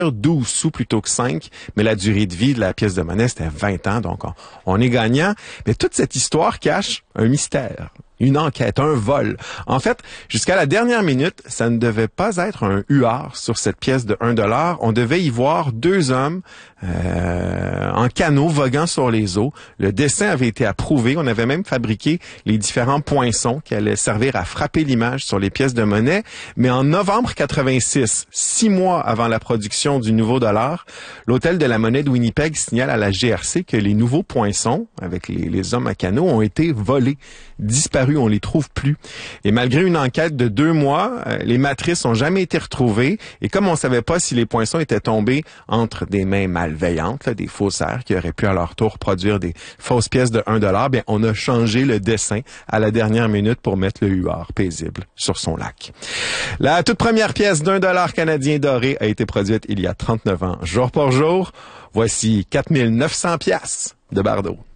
12 sous plutôt que 5, mais la durée de vie de la pièce de monnaie, c'était 20 ans, donc on est gagnant. Mais toute cette histoire cache un mystère, une enquête, un vol. En fait, jusqu'à la dernière minute, ça ne devait pas être un huard sur cette pièce de 1 $. On devait y voir deux hommes en canot voguant sur les eaux. Le dessin avait été approuvé. On avait même fabriqué les différents poinçons qui allaient servir à frapper l'image sur les pièces de monnaie. Mais en novembre 86, 6 mois avant la production du nouveau dollar, l'Hôtel de la Monnaie de Winnipeg signale à la GRC que les nouveaux poinçons, avec les hommes à canot, ont été volés, disparus, on les trouve plus. Et malgré une enquête de 2 mois, les matrices n'ont jamais été retrouvées. Et comme on savait pas si les poinçons étaient tombés entre des mains malveillantes, là, des faussaires qui auraient pu à leur tour produire des fausses pièces de 1 $, bien, on a changé le dessin à la dernière minute pour mettre le huard paisible sur son lac. La toute première pièce d'1 $ canadien doré a été produite il y a 39 ans, jour pour jour. Voici 4900 piastres de Bardot.